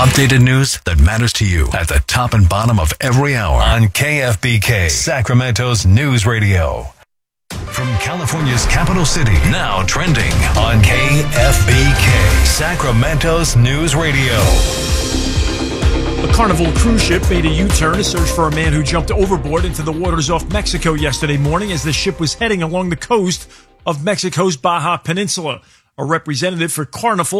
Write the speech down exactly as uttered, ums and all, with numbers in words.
Updated news that matters to you at the top and bottom of every hour on K F B K, Sacramento's news radio. From California's capital city, now trending on K F B K, Sacramento's news radio. A Carnival cruise ship made a U-turn to search for a man who jumped overboard into the waters off Mexico yesterday morning as the ship was heading along the coast of Mexico's Baja Peninsula. A representative for Carnival